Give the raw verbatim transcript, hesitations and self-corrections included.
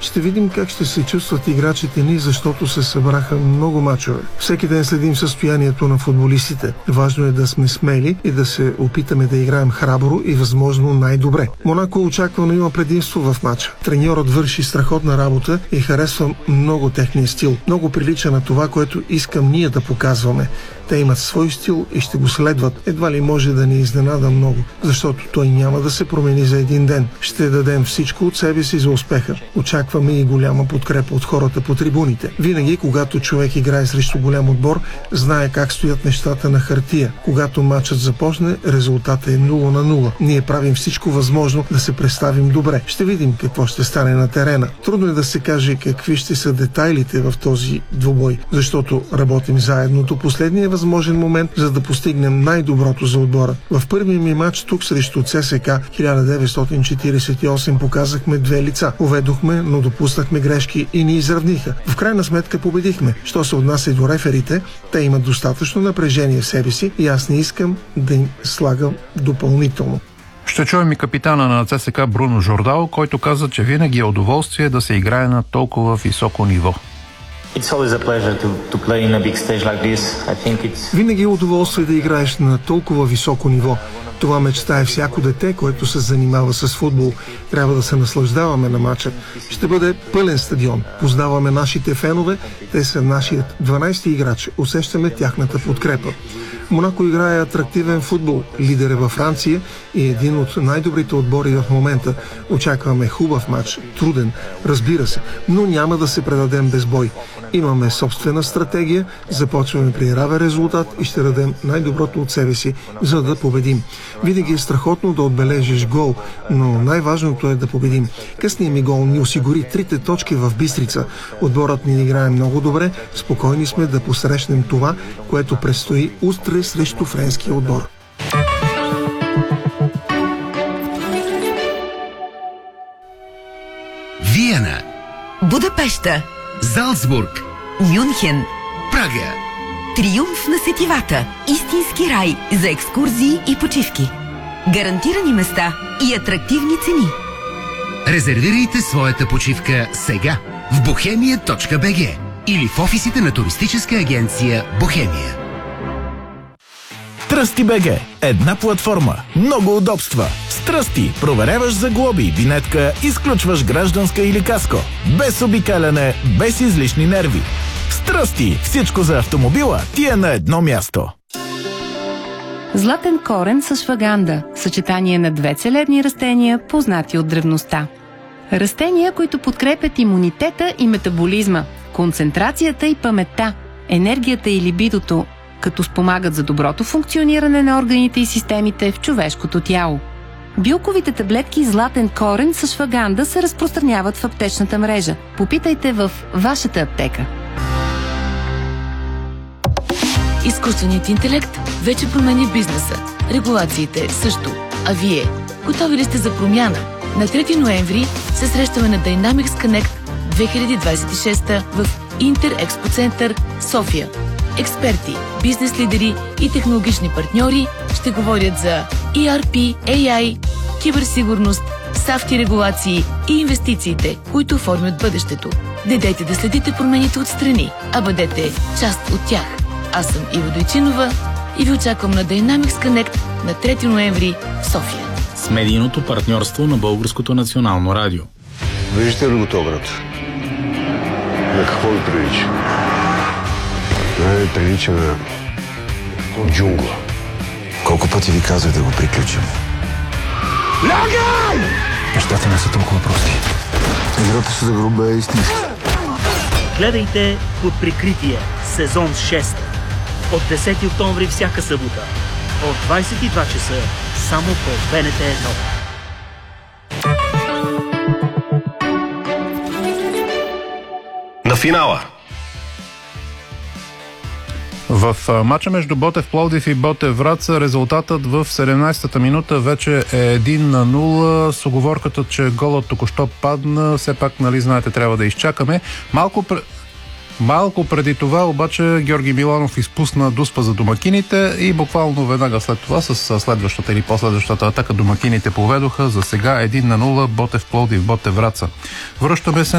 Ще видим как ще се чувстват играчите ни, защото се събраха много мачове. Всеки ден следим състоянието на футболистите. Важно е да сме смели и да се опитаме да играем храбро и възможно най-добре. Монако очаквано има предимство в матча. Треньорът върши страхотна работа и харесвам много техния стил. Много прилича на това, което искам ние да показваме. Те имат свой стил и ще го следват. Едва ли може да ни изненада много, защото той няма да се промени за един ден. Ще дадем всичко от себе си за успеха. Очакваме и голяма подкрепа от хората по трибуните. Винаги, когато човек играе срещу голям отбор, знае как стоят нещата на хартия. Когато матчът започне, резултатът е нула на нула. Ние правим всичко възможно да се представим добре. Ще видим какво ще стане на терена. Трудно е да се каже какви ще са детайлите в този двубой, защото работим заедно до последния възможен момент, за да постигнем най-доброто за отбора. В първия ми матч тук срещу ЦСКА хиляда деветстотин четиридесет и осем показахме две лица. Уведохме, но допуснахме грешки и ни изравниха. В крайна сметка победихме. Що се отнася до реферите, те имат достатъчно напрежение в себе си и аз не искам да им слагам допълнително. Ще чуем и капитана на ЦСКА Бруно Жордал, който каза, че винаги е удоволствие да се играе на толкова високо ниво. Винаги е удоволствие да играеш на толкова високо ниво. Това мечтае всяко дете, което се занимава с футбол. Трябва да се наслаждаваме на матча. Ще бъде пълен стадион. Познаваме нашите фенове. Те са нашият дванайсети играч. Усещаме тяхната подкрепа. Монако играе атрактивен футбол, лидер е във Франция и един от най-добрите отбори в момента. Очакваме хубав матч, труден, разбира се, но няма да се предадем без бой. Имаме собствена стратегия, започваме при равен резултат и ще дадем най-доброто от себе си, за да победим. Винаги е страхотно да отбележиш гол, но най-важното е да победим. Късният ми гол ни осигури трите точки в Бистрица. Отборът ни играе много добре, спокойни сме да посрещнем това, което предстои утре срещу френския отбор. Виена, Будапеща, Залцбург, Мюнхен, Прага. Триумф на сетивата. Истински рай за екскурзии и почивки. Гарантирани места и атрактивни цени. Резервирайте своята почивка сега в бохемия точка би джи или в офисите на туристическа агенция Бохемия. Тръсти.бг. Една платформа, много удобства. С Тръсти проверяваш за глоби, винетка, изключваш гражданска или каско. Без обикаляне, без излишни нерви. С Тръсти всичко за автомобила ти е на едно място. Златен корен с шваганда. Съчетание на две целебни растения, познати от древността. Растения, които подкрепят имунитета и метаболизма, концентрацията и паметта, енергията и либидото, като спомагат за доброто функциониране на органите и системите в човешкото тяло. Билковите таблетки Златен корен с шваганда се разпространяват в аптечната мрежа. Попитайте в вашата аптека. Изкуственият интелект вече променя бизнеса. Регулациите също. А вие, готови ли сте за промяна? На трети ноември се срещаме на Dynamics Connect две хиляди двадесет и шеста в Интерекспо център София. Експерти, бизнес лидери и технологични партньори ще говорят за и ар пи, ей ай, киберсигурност, сафти регулации и инвестициите, които формят бъдещето. Не дайте да следите промените отстрани, а бъдете част от тях. Аз съм Ива Дойчинова и ви очаквам на Dynamics Connect на трети ноември в София. С медийното партньорство на Българското национално радио. Виждате ли го то, брат? На какво ви прилича? Не, прилича на джунгла. Колко пъти ви казах да го приключим? Лягай! Нещата не са толкова прости. Играта се загруба е истински. Гледайте Под прикритие, сезон шест. От десети октомври всяка събота. От двадесет и два часа само по Б Н Т едно. На финала. В мача между Ботев Пловдив и Ботев Враца резултатът в седемнадесетата минута вече е един на нула с уговорката, че голът току-що падна. Все пак, нали знаете, трябва да изчакаме. Малко, Малко преди това обаче Георги Миланов изпусна дуспа за домакините и буквално веднага след това с следващата или последващата атака домакините поведоха. За сега един на нула Ботев Пловдив Ботев Враца. Връщаме се